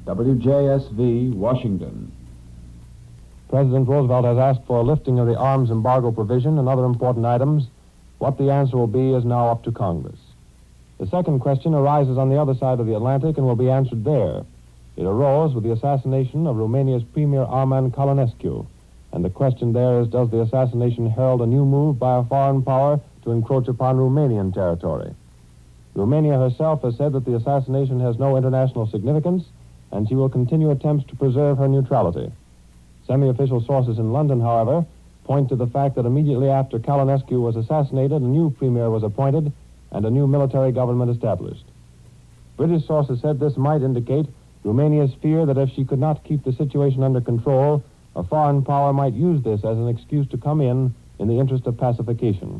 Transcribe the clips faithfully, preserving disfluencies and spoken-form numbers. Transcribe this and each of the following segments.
W J S V, Washington. President Roosevelt has asked for a lifting of the arms embargo provision and other important items. What the answer will be is now up to Congress. The second question arises on the other side of the Atlantic and will be answered there. It arose with the assassination of Romania's Premier Arman Colonescu. And the question there is, does the assassination herald a new move by a foreign power to encroach upon Romanian territory? Romania herself has said that the assassination has no international significance, and she will continue attempts to preserve her neutrality. Semi-official sources in London, however, point to the fact that immediately after Colonescu was assassinated, a new premier was appointed and a new military government established. British sources said this might indicate Romania's fear that if she could not keep the situation under control, a foreign power might use this as an excuse to come in in the interest of pacification.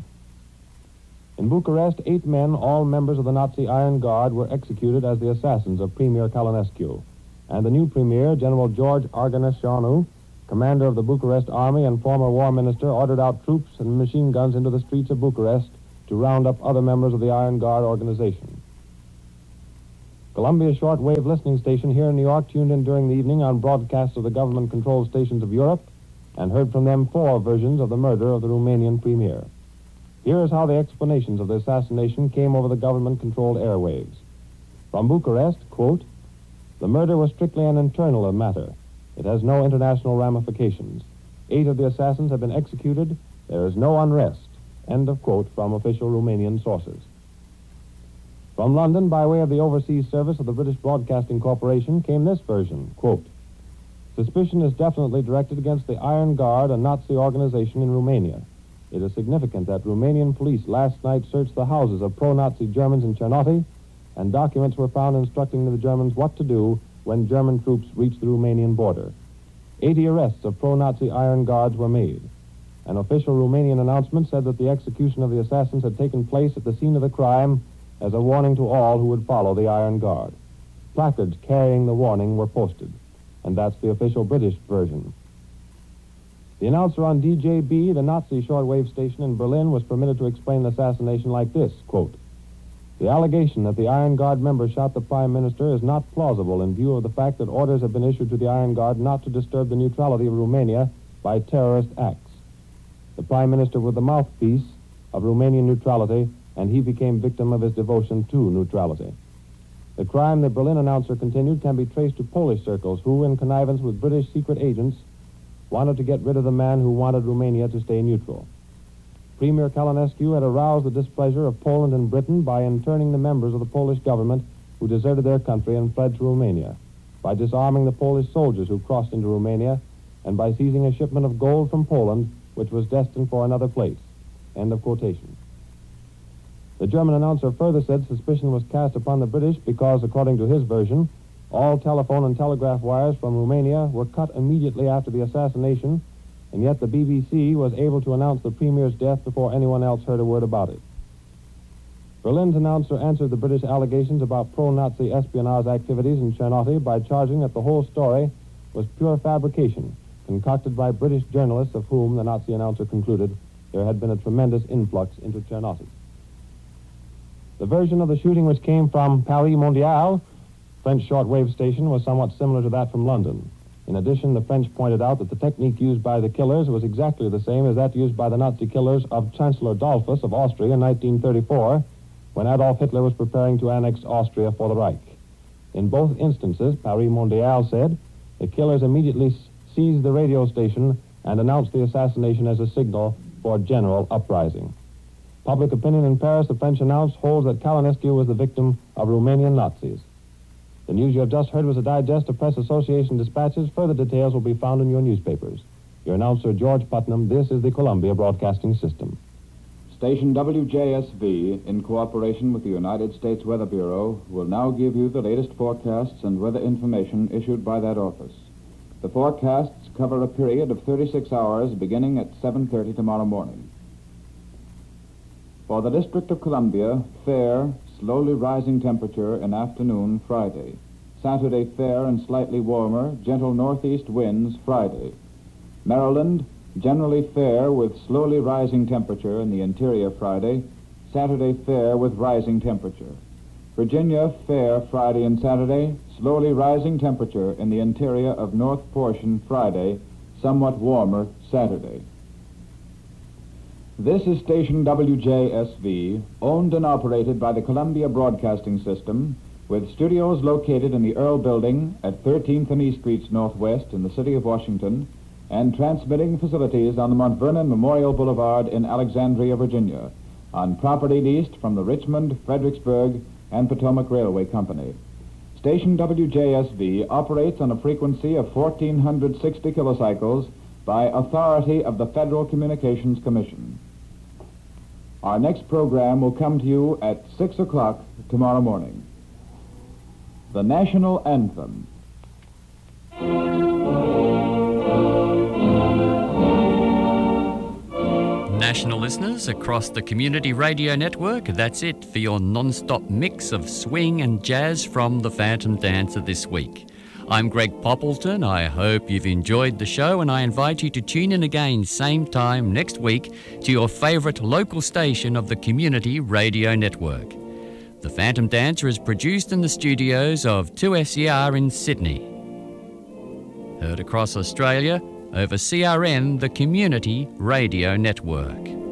In Bucharest, eight men, all members of the Nazi Iron Guard, were executed as the assassins of Premier Colonescu. And the new premier, General George Arganeșanu, commander of the Bucharest Army and former war minister, ordered out troops and machine guns into the streets of Bucharest to round up other members of the Iron Guard organization. Columbia shortwave listening station here in New York tuned in during the evening on broadcasts of the government-controlled stations of Europe and heard from them four versions of the murder of the Romanian premier. Here is how the explanations of the assassination came over the government-controlled airwaves. From Bucharest, quote, "The murder was strictly an internal matter. It has no international ramifications. Eight of the assassins have been executed. There is no unrest." End of quote from official Romanian sources. From London, by way of the overseas service of the British Broadcasting Corporation, came this version, quote, "Suspicion is definitely directed against the Iron Guard, a Nazi organization in Romania. It is significant that Romanian police last night searched the houses of pro-Nazi Germans in Cernăuți, and documents were found instructing the Germans what to do when German troops reached the Romanian border. eighty arrests of pro-Nazi Iron Guards were made. An official Romanian announcement said that the execution of the assassins had taken place at the scene of the crime as a warning to all who would follow the Iron Guard. Placards carrying the warning were posted. And that's the official British version. The announcer on D J B, the Nazi shortwave station in Berlin, was permitted to explain the assassination like this, quote, "The allegation that the Iron Guard member shot the Prime Minister is not plausible in view of the fact that orders have been issued to the Iron Guard not to disturb the neutrality of Romania by terrorist acts. The Prime Minister was the mouthpiece of Romanian neutrality, and he became victim of his devotion to neutrality." The crime, the Berlin announcer continued, can be traced to Polish circles who, in connivance with British secret agents, wanted to get rid of the man who wanted Romania to stay neutral. Premier Colonescu had aroused the displeasure of Poland and Britain by interning the members of the Polish government who deserted their country and fled to Romania, by disarming the Polish soldiers who crossed into Romania, and by seizing a shipment of gold from Poland which was destined for another place. End of quotation. The German announcer further said suspicion was cast upon the British because, according to his version, all telephone and telegraph wires from Romania were cut immediately after the assassination, and yet the B B C was able to announce the Premier's death before anyone else heard a word about it. Berlin's announcer answered the British allegations about pro-Nazi espionage activities in Cernăuți by charging that the whole story was pure fabrication, concocted by British journalists, of whom, the Nazi announcer concluded, there had been a tremendous influx into Cernăuți. The version of the shooting which came from Paris Mondial, French shortwave station, was somewhat similar to that from London. In addition, the French pointed out that the technique used by the killers was exactly the same as that used by the Nazi killers of Chancellor Dollfuss of Austria in nineteen thirty-four, when Adolf Hitler was preparing to annex Austria for the Reich. In both instances, Paris Mondial said, the killers immediately seized the radio station and announced the assassination as a signal for general uprising. Public opinion in Paris, the French announced, holds that Colonescu was the victim of Romanian Nazis. The news you have just heard was a digest of Press Association dispatches. Further details will be found in your newspapers. Your announcer, George Putnam. This is the Columbia Broadcasting System. Station W J S V, in cooperation with the United States Weather Bureau, will now give you the latest forecasts and weather information issued by that office. The forecasts cover a period of thirty-six hours beginning at seven thirty tomorrow morning. For the District of Columbia, fair, slowly rising temperature in afternoon Friday. Saturday, fair and slightly warmer, gentle northeast winds Friday. Maryland, generally fair with slowly rising temperature in the interior Friday. Saturday, fair with rising temperature. Virginia, fair Friday and Saturday. Slowly rising temperature in the interior of north portion Friday. Somewhat warmer Saturday. This is station W J S V, owned and operated by the Columbia Broadcasting System, with studios located in the Earl Building at thirteenth and E Streets Northwest in the city of Washington, and transmitting facilities on the Mount Vernon Memorial Boulevard in Alexandria, Virginia, on property leased from the Richmond, Fredericksburg, and Potomac Railway Company. Station W J S V operates on a frequency of one thousand four hundred sixty kilocycles by authority of the Federal Communications Commission. Our next program will come to you at six o'clock tomorrow morning. The National Anthem. National listeners across the Community Radio Network, that's it for your non-stop mix of swing and jazz from the Phantom Dancer this week. I'm Greg Poppleton. I hope you've enjoyed the show, and I invite you to tune in again same time next week to your favourite local station of the Community Radio Network. The Phantom Dancer is produced in the studios of two S E R in Sydney. Heard across Australia over C R N, the Community Radio Network.